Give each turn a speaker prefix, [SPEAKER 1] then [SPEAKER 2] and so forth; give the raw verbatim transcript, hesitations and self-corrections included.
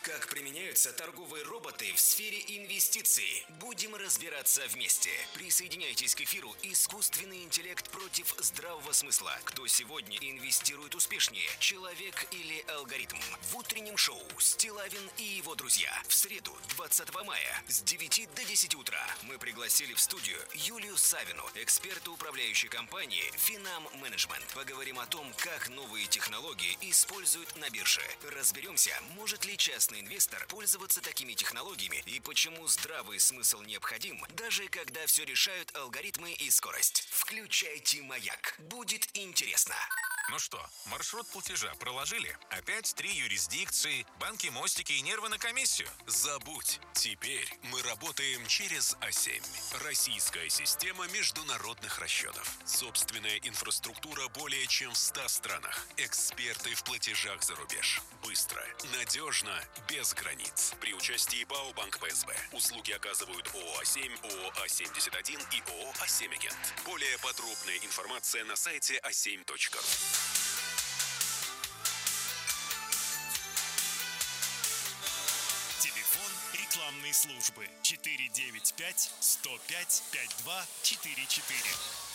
[SPEAKER 1] Как применяются торговые роботы в сфере инвестиций? Будем разбираться вместе. Присоединяйтесь к эфиру «Искусственный интеллект против здравого смысла». Кто сегодня инвестирует успешнее, человек или алгоритм? В утреннем шоу «Стилавин и его друзья». В среду, двадцатого мая, с девяти до десяти утра мы пригласили в студию Юлию Савину, эксперта управляющей компании «Финам Менеджмент». Поговорим о том, как новые технологии используют на бирже. Разберемся, может ли частный инвестор пользоваться такими технологиями и почему здравый смысл необходим, даже когда все решают алгоритмы и скорость. Включайте «Маяк». Будет интересно.
[SPEAKER 2] Ну что, маршрут платежа проложили? Опять три юрисдикции, банки, мостики и нервы на комиссию?
[SPEAKER 3] Забудь. Теперь мы работаем через А семь. Российская система международных расчетов. Собственная инфраструктура более чем в ста странах. Эксперты в платежах за рубеж. Быстро, надежно, без границ. При участии БАО Банк ПСБ. Услуги оказывают ООО А семь, ООО А семьдесят один и ООО А семь Агент. Более подробная информация на сайте а семь точка ру.
[SPEAKER 4] Телефон рекламной службы четыре девять пять сто пять пятьдесят два четыре четыре.